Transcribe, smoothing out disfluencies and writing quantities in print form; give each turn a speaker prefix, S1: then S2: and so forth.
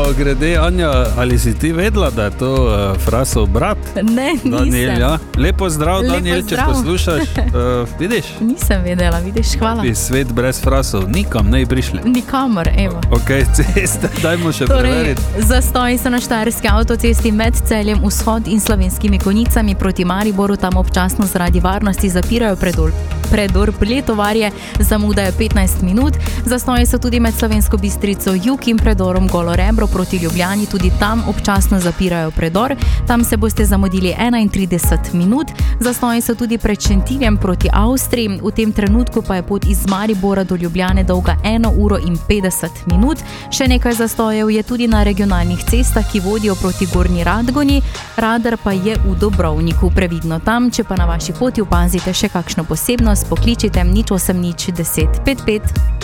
S1: Mimo grede, Anja, ali si ti vedela, da je to Frasov brat?
S2: Ne, nisem.
S1: Daniel, ja? Lepo zdrav,
S2: Lepo
S1: Daniel,
S2: zdrav.
S1: Če poslušaš, vidiš?
S2: Nisem vedela, vidiš, hvala.
S1: Bi svet brez Frasov nikam ne prišli.
S2: Nikamor, evo.
S1: Ok, ceste, dajmo še preveriti.
S2: Zastoji so na štajerski avtocesti med Celjem Vzhod in Slovenskimi Konjicami proti Mariboru, tam občasno zaradi varnosti zapirajo predor Pletovarje, zamudajo 15 minut. Zastoji so tudi med Slovensko Bistrico Jug in predorom Golo Rebro proti Ljubljani, tudi tam občasno zapirajo predor. Tam se boste zamudili 31 minut. Zastoji so tudi pred Šentiljem proti Avstriji, v tem trenutku pa je pot iz Maribora do Ljubljane dolga 1 uro in 50 minut. Še nekaj zastojev je tudi na regionalnih cestah, ki vodijo proti Gornji Radgoni, Radar pa je v Dobrovniku. Previdno tam, če pa na vaši poti opazite še kakšno posebnost, pokličite 0800 10 55.